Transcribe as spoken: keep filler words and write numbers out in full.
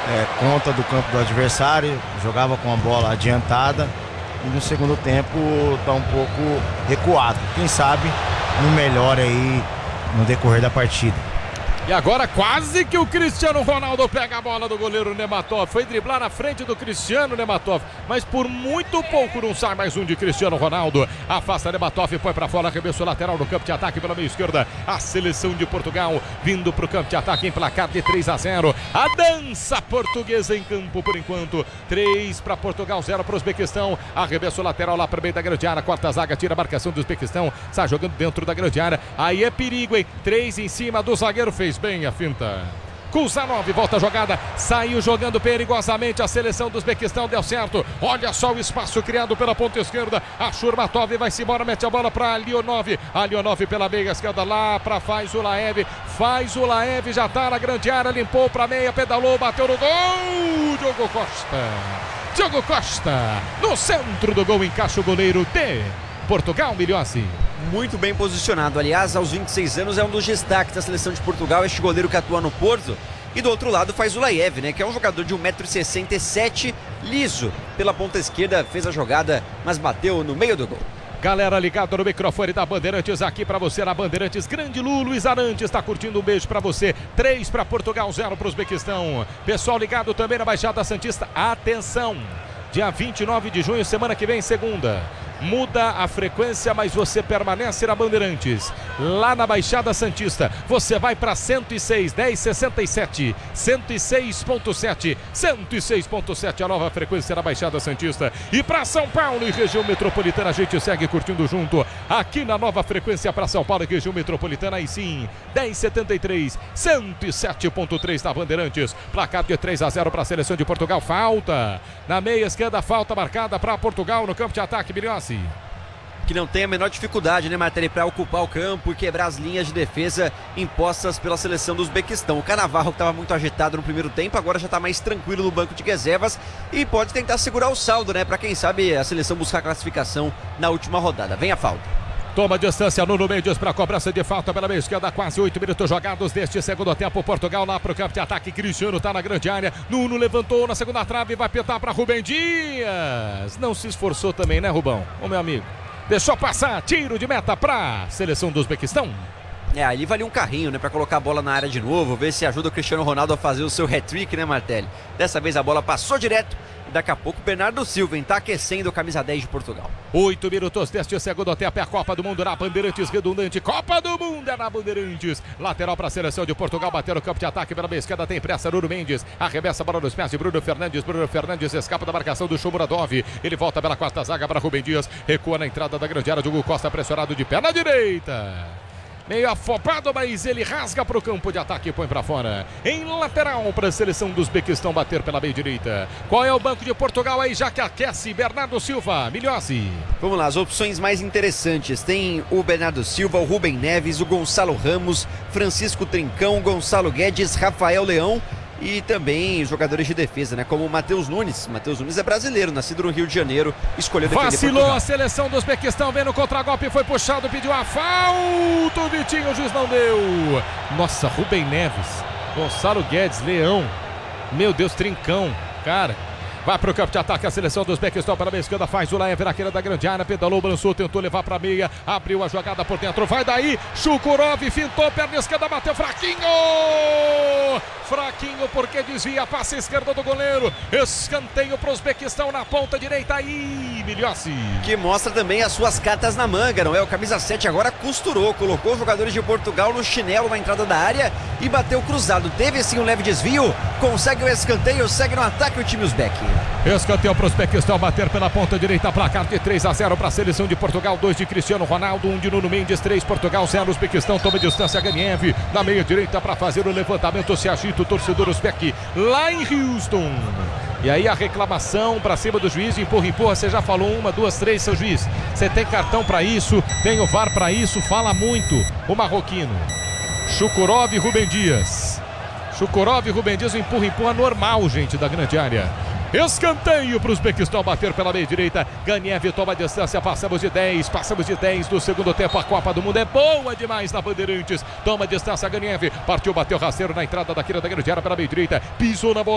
é, conta do campo do adversário, jogava com a bola adiantada e no segundo tempo está um pouco recuado. Quem sabe no melhor aí no decorrer da partida. E agora quase que o Cristiano Ronaldo pega a bola do goleiro Nematov. Foi driblar na frente do Cristiano Nematov, mas por muito pouco não sai mais um de Cristiano Ronaldo. Afasta Nematov e põe para fora, arremesso lateral no campo de ataque pela meia esquerda. A seleção de Portugal vindo para o campo de ataque em placar de três a zero. A dança portuguesa em campo por enquanto. três para Portugal, zero para o Uzbequistão. Arremesso lateral lá para o meio da grande área. Quarta zaga, tira a marcação do Uzbequistão. Está jogando dentro da grande área. Aí é perigo, hein? três em cima do zagueiro, fez bem a finta. Kuzanov volta a jogada, saiu jogando perigosamente a seleção do Uzbequistão, deu certo. Olha só o espaço criado pela ponta esquerda. A Shurmatov vai-se embora, mete a bola para Leonov. A Leonov pela meia esquerda lá para Faizulaev. Faizulaev já está na grande área, limpou para meia, pedalou, bateu no gol. Diogo Costa. Diogo Costa no centro do gol, encaixa o goleiro de Portugal, Milhossi. Muito bem posicionado, aliás, aos vinte e seis anos é um dos destaques da seleção de Portugal, este goleiro que atua no Porto. E do outro lado faz o Laiev, né, que é um jogador de um metro e sessenta e sete, liso. Pela ponta esquerda fez a jogada, mas bateu no meio do gol. Galera ligada no microfone da Bandeirantes aqui pra você na Bandeirantes. Grande Lu, Luiz Arantes está curtindo, um beijo pra você. três para Portugal, zero para o Uzbequistão. Pessoal ligado também na Baixada Santista, atenção. Dia vinte e nove de junho, semana que vem, segunda. Muda a frequência, mas você permanece na Bandeirantes. Lá na Baixada Santista, você vai para cento e seis, dez sessenta e sete, cento e seis ponto sete, cento e seis ponto sete, a nova frequência na Baixada Santista. E para São Paulo e região metropolitana, a gente segue curtindo junto aqui na nova frequência para São Paulo e região metropolitana. Aí sim, dez setenta e três, cento e sete ponto três na Bandeirantes. Placar de três a zero para a seleção de Portugal. Falta na meia esquerda, falta marcada para Portugal no campo de ataque, Milhossi. Que não tem a menor dificuldade, né, Martelli, para ocupar o campo e quebrar as linhas de defesa impostas pela seleção do Uzbequistão. O Canavarro, que estava muito agitado no primeiro tempo, agora já está mais tranquilo no banco de reservas e pode tentar segurar o saldo, né, para quem sabe a seleção buscar a classificação na última rodada. Vem a falta. Toma a distância, Nuno Mendes para a cobrança de falta pela meia esquerda, quase oito minutos jogados deste segundo tempo. Portugal lá para o campo de ataque, Cristiano está na grande área, Nuno levantou na segunda trave, vai pintar para Rubem Dias. Não se esforçou também, né, Rubão? Ô, meu amigo, deixou passar, tiro de meta para a seleção do Uzbequistão. É, ali valia um carrinho, né, para colocar a bola na área de novo, ver se ajuda o Cristiano Ronaldo a fazer o seu hat-trick, né, Martelli? Dessa vez a bola passou direto. Daqui a pouco o Bernardo Silva está aquecendo a camisa dez de Portugal. Oito minutos deste segundo tempo, é a Copa do Mundo na Bandeirantes, redundante. Copa do Mundo é na Bandeirantes. Lateral para a seleção de Portugal, bateu no campo de ataque pela meia esquerda, tem pressa, Nuno Mendes. Arremessa a bola nos pés de Bruno Fernandes. Bruno Fernandes escapa da marcação do Shomuradov. Ele volta pela quarta zaga para Rubem Dias. Recua na entrada da grande área, Diogo Costa pressionado de perna direita. Meio afobado, mas ele rasga para o campo de ataque e põe para fora. Em lateral para a seleção do Uzbequistão bater pela meia direita. Qual é o banco de Portugal aí, já que aquece? Bernardo Silva, Milhossi. Vamos lá, as opções mais interessantes. Tem o Bernardo Silva, o Rubem Neves, o Gonçalo Ramos, Francisco Trincão, Gonçalo Guedes, Rafael Leão. E também jogadores de defesa, né? Como o Matheus Nunes. Matheus Nunes é brasileiro, nascido no Rio de Janeiro, escolheu defender Vacilou Portugal. A seleção do Uzbequistão, vendo o contra-golpe, foi puxado, pediu a falta, o Vitinho, o juiz não deu. Nossa, Rubem Neves, Gonçalo Guedes, Leão, meu Deus, Trincão, cara. Vai para o campo de ataque a seleção do Uzbequistão pela meia esquerda, faz o Laiev naquela da grande área, pedalou, balançou, tentou levar para a meia, abriu a jogada por dentro, vai daí, Shukurov fintou, perna esquerda, bateu, fraquinho! Fraquinho porque desvia, passe esquerda do goleiro, escanteio para o Uzbequistão na ponta direita aí, Milhossi. Que mostra também as suas cartas na manga, não é? O camisa sete agora costurou, colocou os jogadores de Portugal no chinelo na entrada da área e bateu cruzado. Teve sim um leve desvio, consegue o escanteio, segue no ataque o time uzbek. Escanteio para o Uzbequistão bater pela ponta direita, placar de três a zero para a seleção de Portugal, dois de Cristiano Ronaldo, um de Nuno Mendes, três Portugal, zero Uzbequistão, toma distância Ganiev, na meia direita para fazer o levantamento, se agita o torcedor uzbek lá em Houston. E aí a reclamação para cima do juiz, empurra, empurra, você já falou uma, duas, três, seu juiz. Você tem cartão para isso, tem o V A R para isso, fala muito o marroquino. Shukurov e Rubem Dias. Shukurov e Rubem Dias, o empurra, empurra normal, gente, da grande área. Escanteio para o Uzbequistão bater pela meia direita. Ganiev toma a distância, passamos de dez, passamos de dez do segundo tempo. A Copa do Mundo é boa demais na Bandeirantes. Toma a distância, Ganiev partiu, bateu rasteiro na entrada daquela da grande área pela meia direita, pisou na bola.